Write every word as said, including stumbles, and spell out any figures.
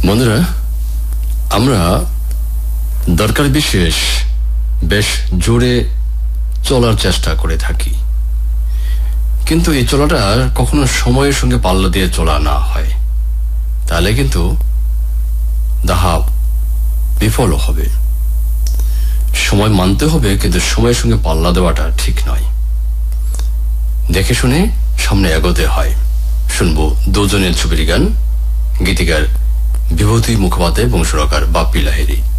বন্ধুরা, আমরা দরকার বিশেষ বেশ জোরে চলার চেষ্টা করে থাকি, কিন্তু এই চলাটা কখনো সময়ের সঙ্গে পাল্লা দিয়ে চলা না হয়, তাহলে কিন্তু দাহা বিফল হবে। সময় মানতে হবে, কিন্তু সময়ের সঙ্গে পাল্লা দেওয়াটা ঠিক নয়। দেখে শুনে সামনে এগোতে হয়। শুনবো দুজনের ছবির গান, গীতিকার বিভূতি মুখোপাধ্যায় এবং সুরকার বাপ্পি লাহিড়ী।